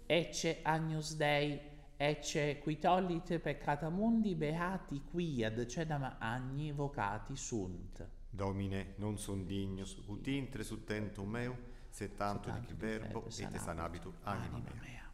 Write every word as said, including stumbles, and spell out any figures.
ecce Agnus Dei, ecce qui tollit peccata mundi, beati qui ad cedam agni vocati sunt. Domine, non son dignus, ut intre sul tentum meu, se tanto dic Tanto il di verbo, verbo et sanabitur anima mea.